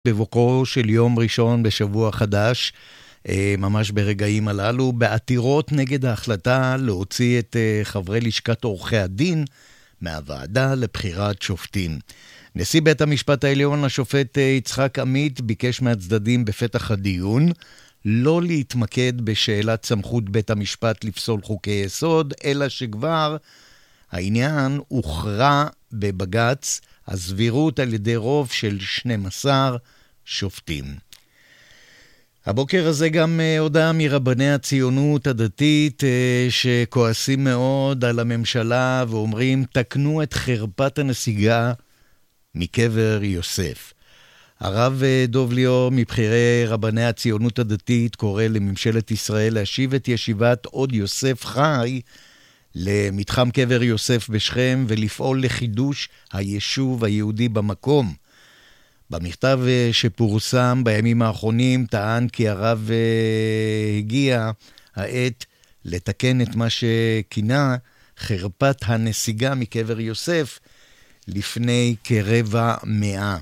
בבוקרו של יום ראשון בשבוע חדש, ממש ברגעים הללו, בעתירות נגד ההחלטה להוציא את חברי לשכת עורכי הדין מהוועדה לבחירת שופטים. נשיא בית המשפט העליון, השופט יצחק עמית, ביקש מהצדדים בפתח הדיון לא להתמקד בשאלת סמכות בית המשפט לפסול חוקי יסוד, אלא שכבר העניין הוכרע בבג"ץ הסבירות על ידי רוב של 12 שופטים. הבוקר הזה גם הודעה מרבני הציונות הדתית שכועסים מאוד על הממשלה ואומרים תקנו את חרפת הנסיגה מקבר יוסף. הרב דוב ליאור מבחירי רבני הציונות הדתית קורא לממשלת ישראל להשיב את ישיבת עוד יוסף חי למתחם קבר יוסף בשכם ולפעול לחידוש היישוב היהודי במקום. במכתב שפורסם בימים האחרונים טען כי הרב הגיע העת לתקן את מה שכינה חרפת הנסיגה מקבר יוסף לפני כרבע מאה.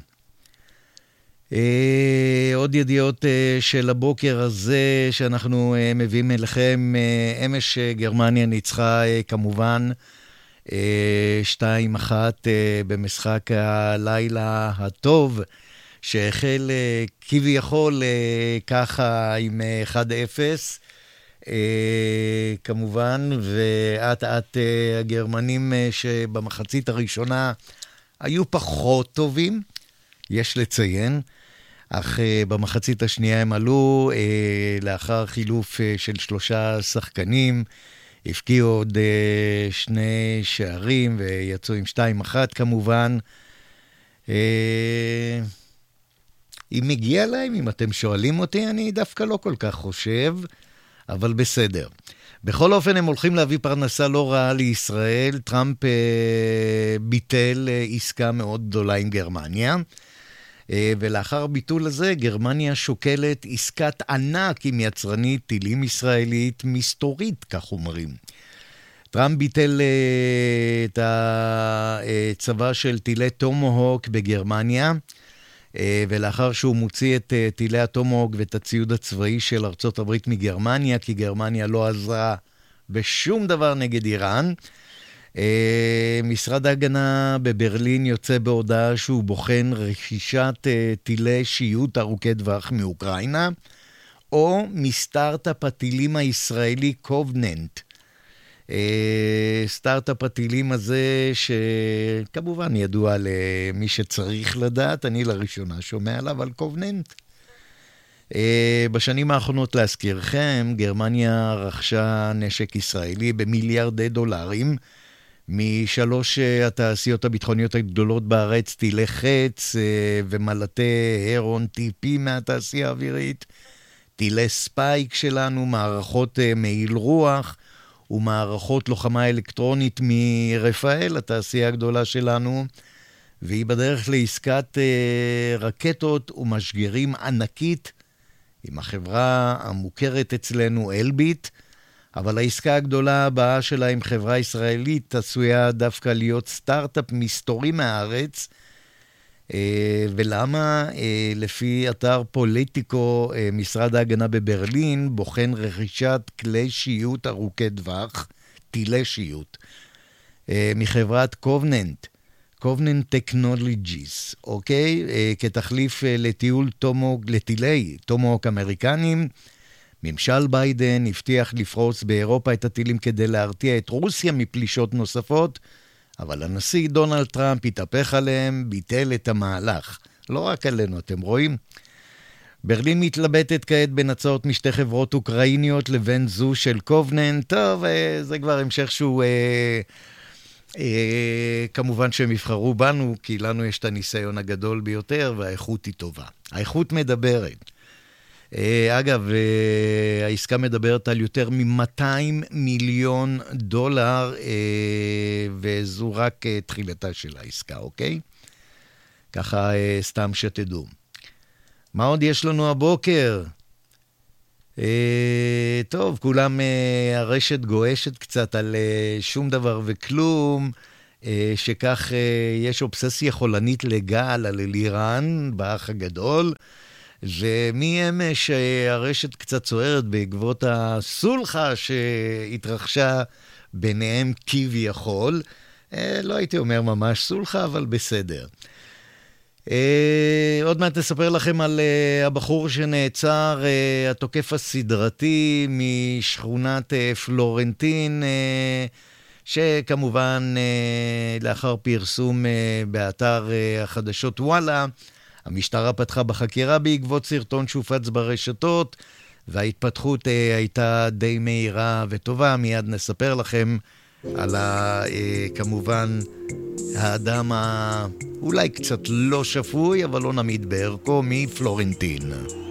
עוד ידיעות של הבוקר הזה שאנחנו מביאים אליכם. אמש גרמניה ניצחה כמובן 2-1 במשחק הלילה הטוב שהחל כביכול ככה עם 1-0 כמובן, ועט הגרמנים שבמחצית הראשונה היו פחות טובים, יש לציין, אך במחצית השנייה הם עלו לאחר חילוף של 3 שחקנים, הפקיעו עוד 2 שערים ויצאו עם 2-1 כמובן. אם מגיע להם, אם אתם שואלים אותי, אני דווקא לא כל כך חושב, אבל בסדר. בכל אופן הם הולכים להביא פרנסה לא רעה לישראל. טראמפ ביטל עסקה מאוד גדולה עם גרמניה, ולאחר ביטול הזה גרמניה שוקלת עסקת ענק עם יצרנית טילים ישראלית מסתורית, כך אומרים. טראמפ ביטל את הצבא של טילי טומהוק בגרמניה, ולאחר שהוא מוציא את טילי הטומהוק ואת הציוד הצבאי של ארצות הברית מגרמניה, כי גרמניה לא עזרה בשום דבר נגד איראן, משרד ההגנה בברלין יוצא בהודעה שהוא בוחן רכישת טילי שיוט ארוכי טווח מאוקראינה, או מסטארט-אפ הטילים הישראלי קובננט. סטארט-אפ הטילים הזה שכמובן ידוע למי שצריך לדעת, אני לראשונה שומע עליו על קובננט. בשנים האחרונות להזכירכם, גרמניה רכשה נשק ישראלי במיליארדי דולרים, משלוש התעשיות הביטחוניות הגדולות בארץ, טילי חץ ומלטי הרון טיפי מהתעשייה האווירית, טילי ספייק שלנו, מערכות מעיל רוח ומערכות לוחמה אלקטרונית מרפאל, התעשייה הגדולה שלנו, והיא בדרך לעסקת רקטות ומשגרים ענקית עם החברה המוכרת אצלנו אלביט, אבל העסקה הגדולה הבאה שלה עם חברה ישראלית עשויה דווקא להיות סטארט-אפ מסתורי מהארץ. ולמה? לפי אתר פוליטיקו, משרד ההגנה בברלין בוחן רכישת כלי שיוט ארוכי טווח, טילי שיוט, מחברת קובננט טכנולוגיז, אוקיי? כתחליף לטילי טומהוק אמריקנים. ממשל ביידן הבטיח לפרוס באירופה את הטילים כדי להרתיע את רוסיה מפלישות נוספות, אבל הנשיא דונלד טראמפ התהפך עליהם, ביטל את המהלך. לא רק עלינו, אתם רואים? ברלין מתלבטת כעת בין הצעות משתי חברות אוקראיניות לבין זו של קובננט. טוב, זה כבר המשך שהוא כמובן שהם יבחרו בנו, כי לנו יש את הניסיון הגדול ביותר והאיכות היא טובה. האיכות מדברת. אגב, העסקה מדברת על יותר $200 מיליון, וזו רק תחילתה של העסקה, אוקיי? ככה סתם שתדעו. מה עוד יש לנו הבוקר? טוב, כולם הרשת גועשת קצת על שום דבר וכלום. שכך יש אובססיה חולנית לגל על אלירן, באח הגדול, ומאמש הרשת קצת סוערת בעקבות הסולחה שהתרחשה ביניהם כביכול. לא הייתי אומר ממש סולחה, אבל בסדר. עוד מעט נספר לכם על הבחור שנעצר, התוקף הסדרתי משכונת פלורנטין, שכמובן לאחר פרסום באתר החדשות וואלה, המשטרה פתחה בחקירה בעקבות סרטון שהופץ ברשתות, וההתפתחות הייתה די מהירה וטובה. מיד נספר לכם על כמובן האדם אולי קצת לא שפוי, אבל לא נמיד בערכו, מפלורנטין.